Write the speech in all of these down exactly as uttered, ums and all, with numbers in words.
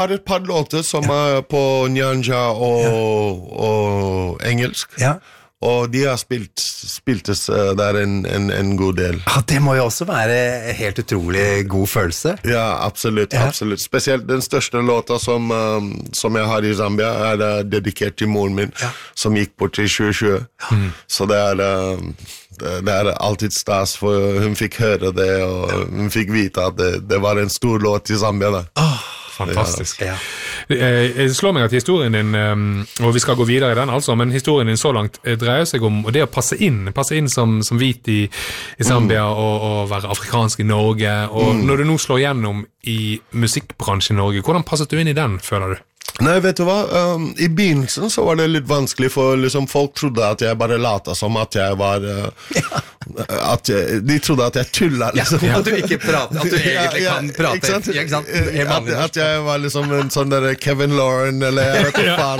har et par låter som ja. er på Nyanja og, ja. og engelsk. Ja. Og de har spilt, spiltes der en, en, en god del. Ja, det må jo også være helt utrolig god følelse. Ja, absolutt, ja. absolutt. Spesielt den største låta som, um, som jeg har i Zambia er uh, dedikert til moren min, ja. som gikk bort i tjue tjue. Mm. Så det er, uh, det, det er alltid stas, for hun fikk høre det, og hun fikk vite at det, det var en stor låt i Zambia da. Åh! Fantastisk. Ja. Det slår meg at historien din, og vi skal gå videre i den altså, men historien din så langt dreier seg om det å passe inn, passe inn som, som hvit i, i Zambia mm. og, og være afrikansk i Norge, og mm. når du nå slår gjennom i musikkbransjen i Norge, hvordan passet du inn i den, føler du? Nei, vet du hva? Um, I begynnelsen så var det litt vanskelig, for liksom, folk trodde at jeg bare lata som at jeg var uh, ja. at jeg, de trodde at jeg tullet liksom. Ja, at du ikke prater, at du egentlig ja, ja, kan prate ikke sant? Ja, ikke sant? At, at jeg var liksom en sånn der Kevin Lauren eller jeg vet ikke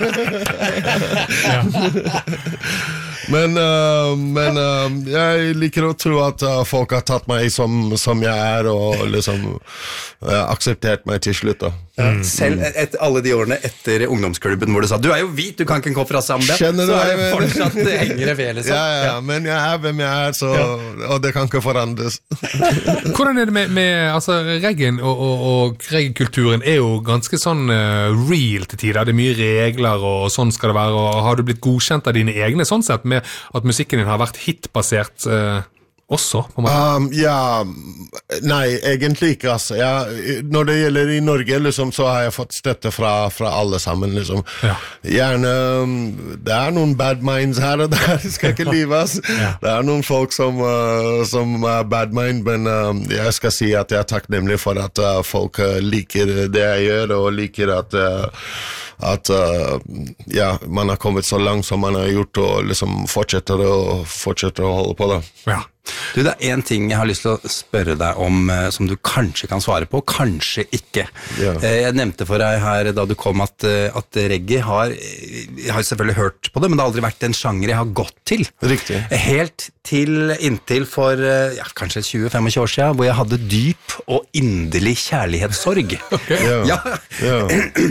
faen men, uh, men uh, jeg liker å tro at uh, folk har tatt meg som, som jeg er og liksom uh, akseptert meg til slutt da. Mm. Selv et, alle de årene etter ungdomsklubben hvor du sa, du er jo hvit, du kan ikke komme fra Zambia, Kjenner så er det fortsatt hengere ved liksom. Ja, ja, ja, men jeg er hvem jeg er, så, ja. og det kan ikke forandres. Hvordan er det med, med altså, reggaen og, og, og reggaekulturen er jo ganske sånn uh, real til tider, det er mye regler og sånn skal det være, og har du blitt godkjent av dine egne sånn sett med at musikken din har vært hitbasert uh, også, på en måte? Um, ja, nei, egentlig ikke, altså. Ja, når det gjelder i Norge, liksom, så har jeg fått støtte fra, fra alle sammen, liksom. Ja. Gjerne, det er noen bad minds her og der, skal ikke lyve, ass. Ja. Det er noen folk som, uh, som er bad mind, men uh, jeg skal si at jeg er takknemlig for at uh, folk uh, liker det jeg gjør, og liker at uh, at uh, ja, man har kommet så langt som man har gjort, og liksom fortsetter å, fortsetter å holde på det. Ja. Du, det er en ting jeg har lyst til å spørre deg om eh, som du kanskje kan svare på, kanskje ikke. Ja. Eh, jeg nevnte for deg her da du kom at, at reggae har, jeg har selvfølgelig hørt på det, men det har aldri vært en sjanger jeg har gått til. Riktig. Helt til inntil for ja, kanskje tjue til tjuefem år siden, hvor jeg hadde dyp og inderlig kjærlighetssorg. Okay. Ja. Ja. Ja.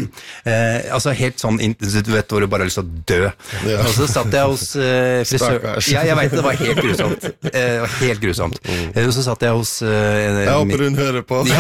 eh, altså helt sånn, du vet hvor du bare har lyst til å dø. Ja. Og så satt jeg hos eh, frisør. Ja, jeg vet det var helt grusomt. Eh, helt grusomt. Mm. Og så satt jeg hos uh, Jeg håper hun hører på. Ja,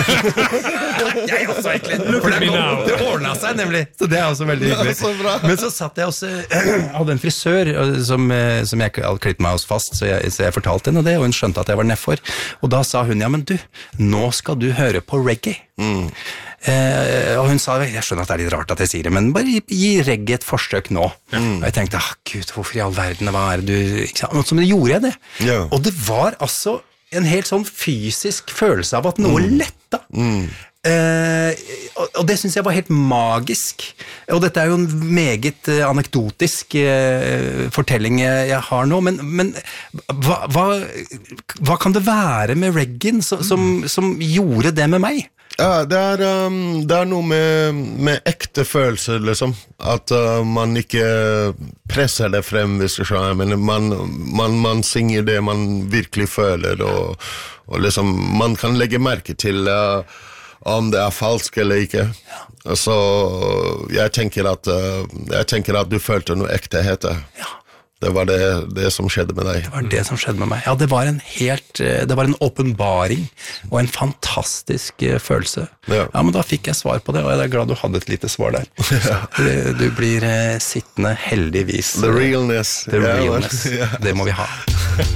jeg også egentlig. For det, det ordnet seg nemlig. Så det er også veldig hyggelig. Så Men så satt jeg hos uh, hadde en frisør som, uh, som jeg hadde klippet meg hos fast, så jeg, så jeg fortalte henne det, og hun skjønte at jeg var nedfor. Og da sa hun, ja, men du, nå skal du høre på reggae. Mm. Uh, og hun sa, jeg skjønner at det er litt rart at jeg sier det, men bare gi, gi reggae et forsøk nå. Mm. Og jeg tenkte, ah, Gud, hvorfor i all verden, hva er det du... Ikke sant? Så gjorde jeg det. Yeah. Og det var altså en helt sånn fysisk følelse av at noe mm. letta. Mm. Uh, og, og det synes jeg var helt magisk. Og dette er jo en meget uh, anekdotisk uh, fortelling jeg har nå, men, men hva, hva, hva kan det være med reggaen som, som, som gjorde det med meg? Ja, det er, um, det er noe med, med ekte følelser, liksom. At uh, man ikke presser det frem, hvis du skjønner, men man, man, man synger det man virkelig føler, og, og liksom, man kan legge merke til uh, om det er falsk eller ikke. Ja. Så jeg tenker at, uh, jeg tenker at du følte noe ektehet. Ja. Det var det, det som skjedde med deg. Det var det som skjedde med meg. Ja, det var en helt, det var en åpenbaring og en fantastisk uh, følelse. Ja. Ja, men da fikk jeg svar på det, og jeg er glad du hadde et lite svar der. Ja. Du, du blir uh, sittende heldigvis. The realness. The realness. Ja. Det må vi ha.